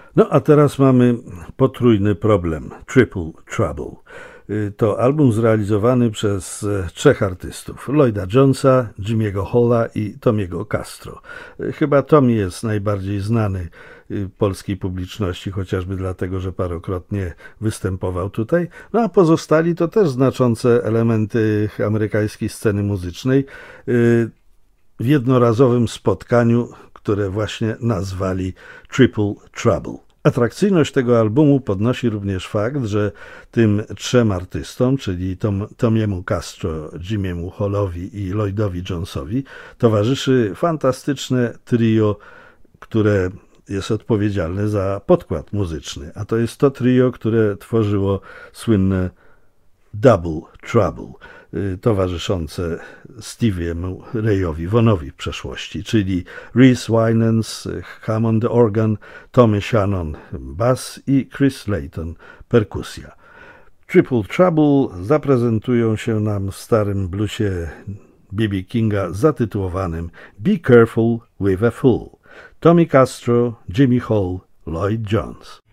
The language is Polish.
No a teraz mamy potrójny problem, Triple Trouble. To album zrealizowany przez trzech artystów, Lloyda Jonesa, Jimmy'ego Halla i Tomiego Castro. Chyba Tommy jest najbardziej znany polskiej publiczności, chociażby dlatego, że parokrotnie występował tutaj. No a pozostali to też znaczące elementy amerykańskiej sceny muzycznej w jednorazowym spotkaniu, które właśnie nazwali Triple Trouble. Atrakcyjność tego albumu podnosi również fakt, że tym trzem artystom, czyli Tomiemu Castro, Jimmy'emu Hallowi i Lloydowi Jonesowi, towarzyszy fantastyczne trio, które jest odpowiedzialne za podkład muzyczny, a to jest to trio, które tworzyło słynne Double Trouble, towarzyszące Stevie'emu Rayowi Vaughanowi w przeszłości, czyli Reese Winans, Hammond organ, Tommy Shannon bass i Chris Layton perkusja. Triple Trouble zaprezentują się nam w starym bluesie B.B. Kinga zatytułowanym Be Careful with a Fool. Tommy Castro, Jimmy Hall, Lloyd Jones.